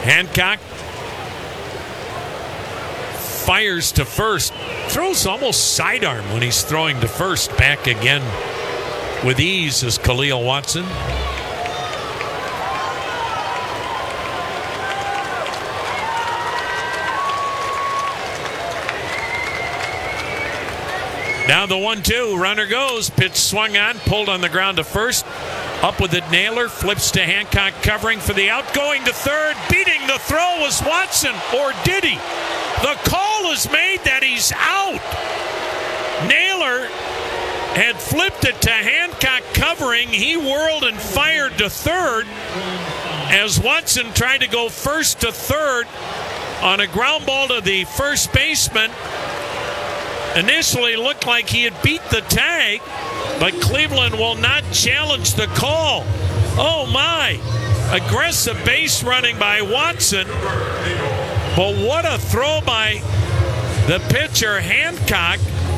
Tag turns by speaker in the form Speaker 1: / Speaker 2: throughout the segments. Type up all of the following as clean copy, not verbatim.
Speaker 1: Hancock fires to first. Throws almost sidearm when he's throwing to first. Back again with ease is Khalil Watson. Now the 1-2, runner goes, pitch swung on, pulled on the ground to first. Up with it, Naylor, flips to Hancock, covering for the out, going to third. Beating the throw was Watson, or did he? The call is made that he's out. Naylor had flipped it to Hancock covering. He whirled and fired to third as Watson tried to go first to third on a ground ball to the first baseman. Initially looked like he had beat the tag, but Cleveland will not challenge the call. Oh my, aggressive base running by Watson, but what a throw by the pitcher Hancock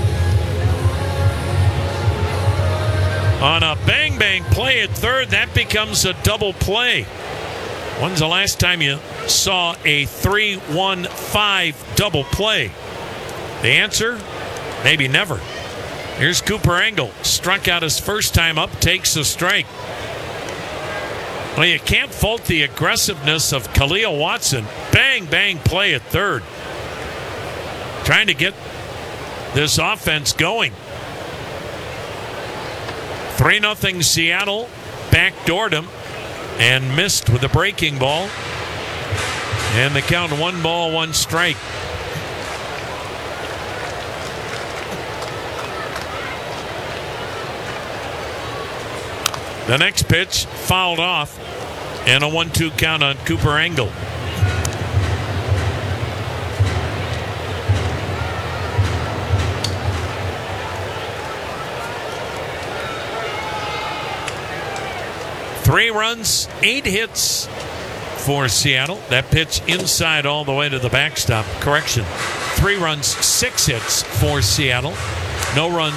Speaker 1: on a bang play at third. That becomes a double play. When's the last time you saw a 3-1-5 double play? The answer? Maybe never. Here's Cooper Engel. Struck out his first time up, takes a strike. Well, you can't fault the aggressiveness of Khalil Watson. Bang play at third. Trying to get this offense going. 3-0 Seattle. Backdoored him and missed with a breaking ball. And the count 1-1 strike. The next pitch fouled off, and a 1-2 count on Cooper Engel. Three runs, 8 hits for Seattle. That pitch inside all the way to the backstop. Correction. 3 runs, 6 hits for Seattle. No runs.